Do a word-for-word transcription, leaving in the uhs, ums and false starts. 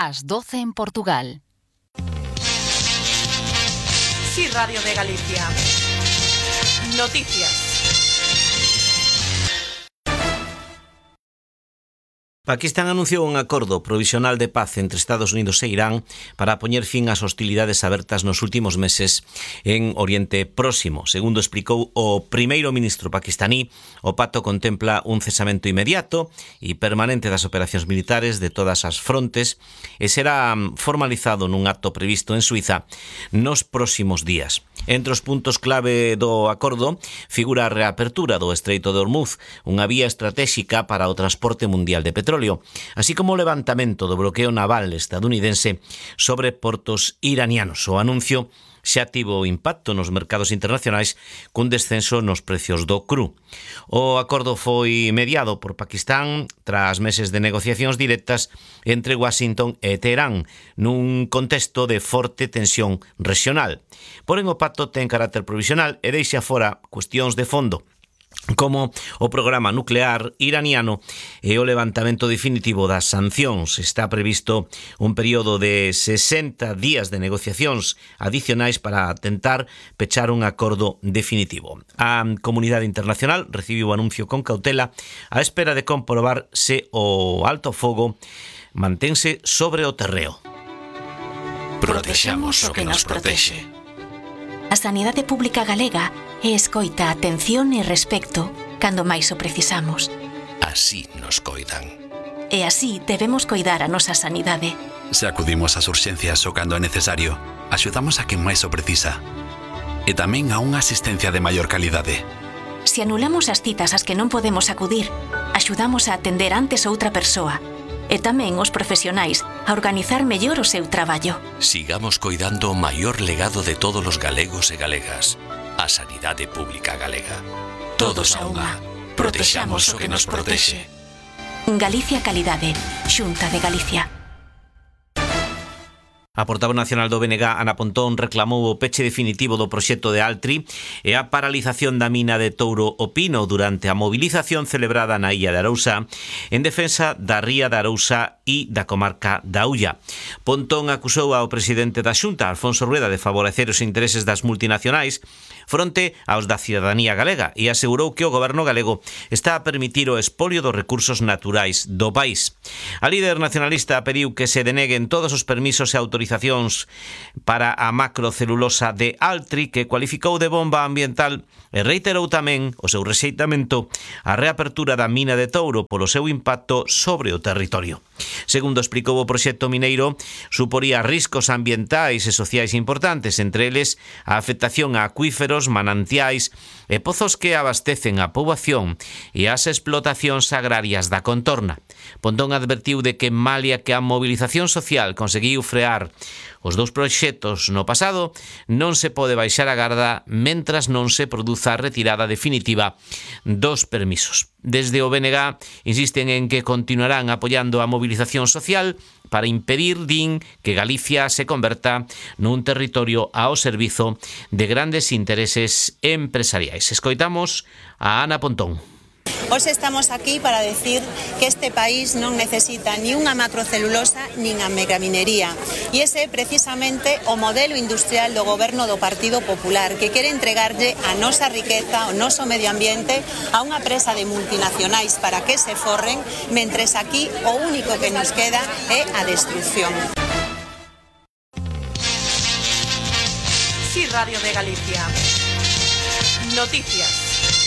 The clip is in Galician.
Las doce en Portugal. Sí, Radio de Galicia. Noticias. Paquistán anunciou un acordo provisional de paz entre Estados Unidos e Irán para poñer fin ás hostilidades abertas nos últimos meses en Oriente Próximo. Segundo explicou o primeiro ministro paquistaní, o pacto contempla un cesamento inmediato e permanente das operacións militares de todas as frontes e será formalizado nun acto previsto en Suiza nos próximos días. Entre os puntos clave do acordo figura a reapertura do Estreito de Hormuz, unha vía estratéxica para o transporte mundial de petróleo, así como o levantamento do bloqueo naval estadounidense sobre portos iranianos. O anuncio xa tivo impacto nos mercados internacionais cun descenso nos precios do cru. O acordo foi mediado por Paquistán tras meses de negociacións directas entre Washington e Teherán nun contexto de forte tensión regional. Porén, o pacto ten carácter provisional e deixa fora cuestións de fondo, como o programa nuclear iraniano e o levantamento definitivo das sancións. Está previsto un período de sesenta días de negociacións adicionais para tentar pechar un acordo definitivo. A comunidade internacional recibiu o anuncio con cautela á espera de comprobar se o alto fogo mantense sobre o terreo. Protexamos o que nos protexe. A sanidade pública galega e escoita, atención e respecto cando máis o precisamos. Así nos coidan. E así debemos coidar a nosa sanidade. Se acudimos ás urxencias o cando é necesario, axudamos a quen máis o precisa. E tamén a unha asistencia de maior calidade. Se anulamos as citas ás que non podemos acudir, axudamos a atender antes outra persoa. E tamén os profesionais a organizar mellor o seu traballo. Sigamos coidando o maior legado de todos os galegos e galegas, a sanidade pública galega. Todos a unha. Protexamos o que nos protexe. Galicia Calidade, Xunta de Galicia. A portavoz nacional do B N G, Ana Pontón, reclamou o peche definitivo do proxecto de Altri e a paralización da mina de Touro o Pino durante a movilización celebrada na Illa de Arousa en defensa da ría de Arousa e da comarca da Ulla. Pontón acusou ao presidente da Xunta, Alfonso Rueda, de favorecer os intereses das multinacionais fronte aos da cidadanía galega e asegurou que o goberno galego está a permitir o espolio dos recursos naturais do país. A líder nacionalista pediu que se deneguen todos os permisos e autorizacións para a macrocelulosa de Altri, que cualificou de bomba ambiental, e reiterou tamén o seu rexeitamento á reapertura da mina de Touro polo seu impacto sobre o territorio. Segundo explicou, o proxecto mineiro suporía riscos ambientais e sociais importantes, entre eles a afectación a acuíferos, manantiais e pozos que abastecen a poboación e as explotacións agrarias da contorna. Pontón advertiu de que, malia que a movilización social conseguiu frear os dous proxectos no pasado, non se pode baixar a garda mentras non se produza a retirada definitiva dos permisos. Desde o B N G insisten en que continuarán apoiando a movilización social para impedir, din, que Galicia se converta nun territorio ao servizo de grandes intereses empresariais. Escoitamos a Ana Pontón. Hoxe estamos aquí para decir que este país non necesita ni unha macrocelulosa nin a megaminería. E ese é precisamente o modelo industrial do goberno do Partido Popular, que quere entregarlle a nosa riqueza, o noso medio ambiente, a unha presa de multinacionais para que se forren, mentres aquí o único que nos queda é a destrucción. Sí, Radio de Galicia. Noticias.